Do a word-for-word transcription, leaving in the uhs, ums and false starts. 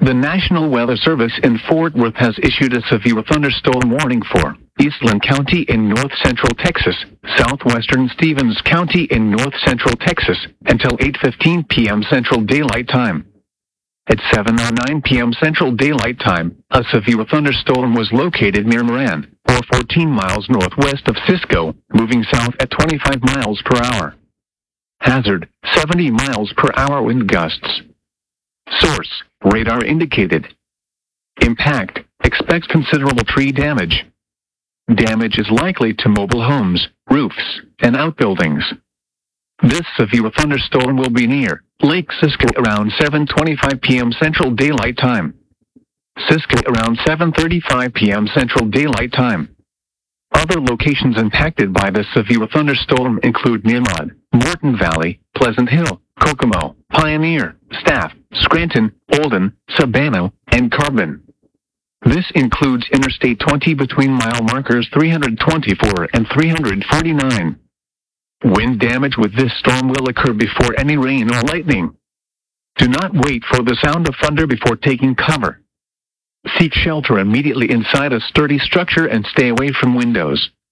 The National Weather Service in Fort Worth has issued a severe thunderstorm warning for Eastland County in north-central Texas, southwestern Stevens County in north-central Texas, until eight fifteen p.m. Central Daylight Time. At seven oh nine p.m. Central Daylight Time, a severe thunderstorm was located near Moran, or fourteen miles northwest of Cisco, moving south at twenty-five miles per hour. Hazard, seventy miles per hour wind gusts. Source, radar indicated. Impact, expects considerable tree damage. Damage is likely to mobile homes, roofs, and outbuildings. This severe thunderstorm will be near Lake Cisco around seven twenty-five p.m. Central Daylight Time. Cisco around seven thirty-five p.m. Central Daylight Time. Other locations impacted by this severe thunderstorm include Nimrod, Morton Valley, Pleasant Hill, Kokomo, Pioneer, Staff, Scranton, Olden, Sabano, and Carbon. This includes Interstate twenty between mile markers three twenty-four and three forty-nine. Wind damage with this storm will occur before any rain or lightning. Do not wait for the sound of thunder before taking cover. Seek shelter immediately inside a sturdy structure and stay away from windows,